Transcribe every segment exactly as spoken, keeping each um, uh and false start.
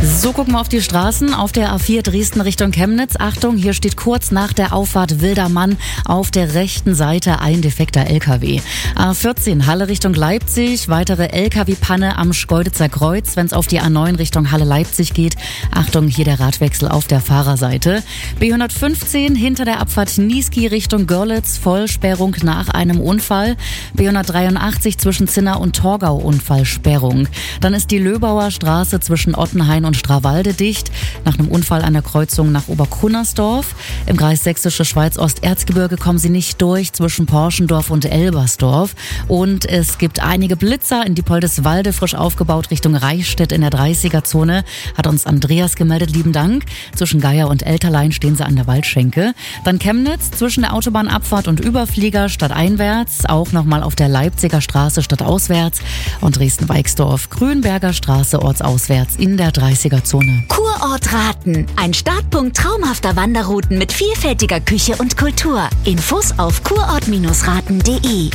So, gucken wir auf die Straßen. Auf der A vier Dresden Richtung Chemnitz. Achtung, hier steht kurz nach der Auffahrt Wilder Mann auf der rechten Seite ein defekter L K W. A vierzehn Halle Richtung Leipzig. Weitere L K W-Panne am Schkeuditzer Kreuz, wenn es auf die A neun Richtung Halle-Leipzig geht. Achtung, hier der Radwechsel auf der Fahrerseite. B hundertfünfzehn hinter der Abfahrt Niesky Richtung Görlitz. Vollsperrung nach einem Unfall. B hundertdreiundachtzig zwischen Zinna und Torgau Unfallsperrung. Dann ist die Löbauer Straße zwischen Ottenhain und Strawalde dicht. Nach einem Unfall an der Kreuzung nach Oberkunnersdorf. Im Kreis Sächsische Schweiz-Osterzgebirge kommen sie nicht durch zwischen Porschendorf und Elbersdorf. Und es gibt einige Blitzer in Diepoldeswalde, frisch aufgebaut Richtung Reichstätt in der dreißiger-Zone. Hat uns Andreas gemeldet, lieben Dank. Zwischen Geier und Elterlein stehen sie an der Waldschenke. Dann Chemnitz zwischen der Autobahnabfahrt und Überflieger stadteinwärts. Auch nochmal auf der Leipziger Straße stadtauswärts. Und Dresden-Weixdorf, Grünberger Straße ortsauswärts in der dreißiger-Zone. Kurort Raten. Ein Startpunkt traumhafter Wanderrouten mit vielfältiger Küche und Kultur. Infos auf kurort Raten punkt de.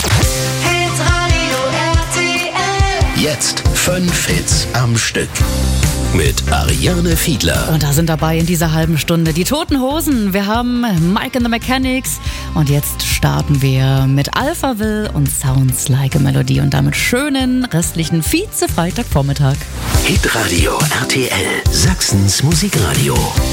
Jetzt fünf Hits am Stück mit Ariane Fiedler. Und da sind dabei in dieser halben Stunde die Toten Hosen. Wir haben Mike and the Mechanics. Und jetzt starten wir mit Alphaville und Sounds Like a Melody. Und damit schönen restlichen Vize-Freitagvormittag. Hitradio R T L, Sachsens Musikradio.